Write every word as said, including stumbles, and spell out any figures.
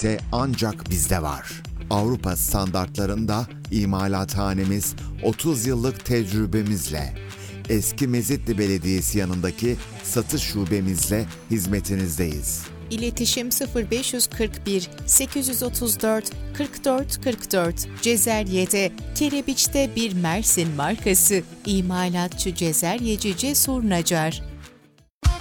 kalite ancak bizde var. Avrupa standartlarında imalathanemiz otuz yıllık tecrübemizle, eski Mezitli Belediyesi yanındaki satış şubemizle hizmetinizdeyiz. İletişim sıfır beş kırk bir sekiz yüz otuz dört kırk dört kırk dört. Cezerye'de, Kerebiç'te bir Mersin markası. İmalatçı Cezeryeci Cesur Nacar.